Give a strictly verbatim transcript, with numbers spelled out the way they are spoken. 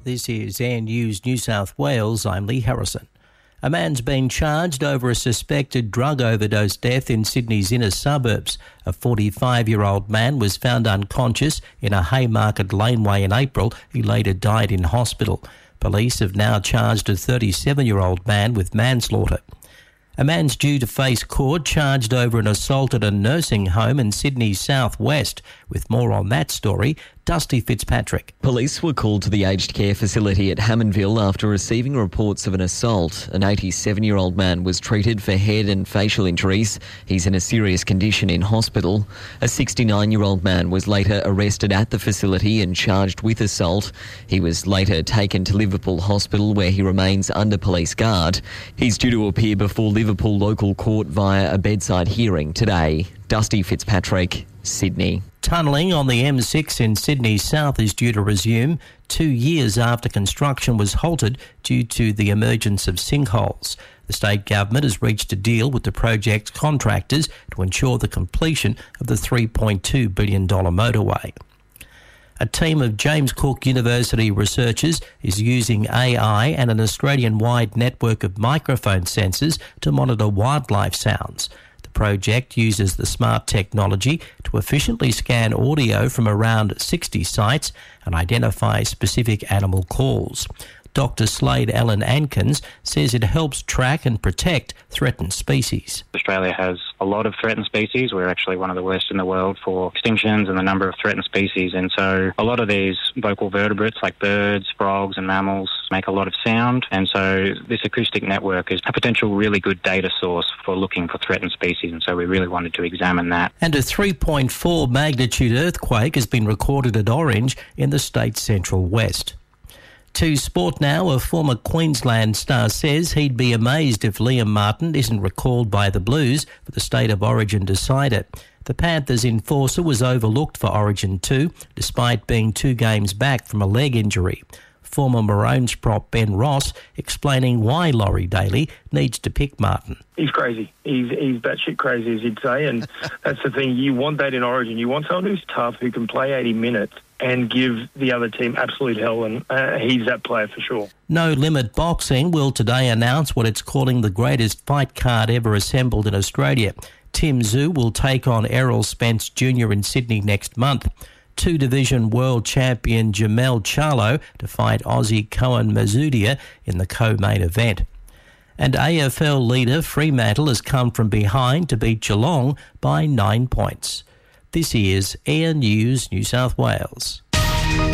This is Air News New South Wales. I'm Lee Harrison. A man's been charged over a suspected drug overdose death in Sydney's inner suburbs. A forty-five-year-old man was found unconscious in a Haymarket laneway in April. He later died in hospital. Police have now charged a thirty-seven-year-old man with manslaughter. A man's due to face court charged over an assault at a nursing home in Sydney's southwest. With more on that story, Dusty Fitzpatrick. Police were called to the aged care facility at Hammondville after receiving reports of an assault. An eighty-seven-year-old man was treated for head and facial injuries. He's in a serious condition in hospital. A sixty-nine-year-old man was later arrested at the facility and charged with assault. He was later taken to Liverpool Hospital, where he remains under police guard. He's due to appear before Liverpool local court via a bedside hearing today. Dusty Fitzpatrick, Sydney. Tunnelling on the M six in Sydney South is due to resume two years after construction was halted due to the emergence of sinkholes. The state government has reached a deal with the project's contractors to ensure the completion of the three point two billion dollars motorway. A team of James Cook University researchers is using A I and an Australian-wide network of microphone sensors to monitor wildlife sounds. The project uses the smart technology to efficiently scan audio from around sixty sites and identify specific animal calls. Doctor Slade Allen Ankins says it helps track and protect threatened species. Australia has a lot of threatened species. We're actually one of the worst in the world for extinctions and the number of threatened species. And so a lot of these vocal vertebrates like birds, frogs and mammals make a lot of sound. And so this acoustic network is a potential really good data source for looking for threatened species. And so we really wanted to examine that. And a three point four magnitude earthquake has been recorded at Orange in the state's central west. To sport now, a former Queensland star says he'd be amazed if Liam Martin isn't recalled by the Blues for the State of Origin decider. The Panthers enforcer was overlooked for Origin two, despite being two games back from a leg injury. Former Maroons prop Ben Ross explaining why Laurie Daly needs to pick Martin. He's crazy. He's he's batshit crazy, as you'd say, and that's the thing. You want that in Origin. You want someone who's tough, who can play eighty minutes and give the other team absolute hell, and uh, he's that player for sure. No Limit Boxing will today announce what it's calling the greatest fight card ever assembled in Australia. Tim Tszyu will take on Errol Spence Junior in Sydney next month. Two-division world champion Jamel Charlo to fight Aussie Cohen Mazudia in the co-main event. And A F L leader Fremantle has come from behind to beat Geelong by nine points. This is Air News New South Wales.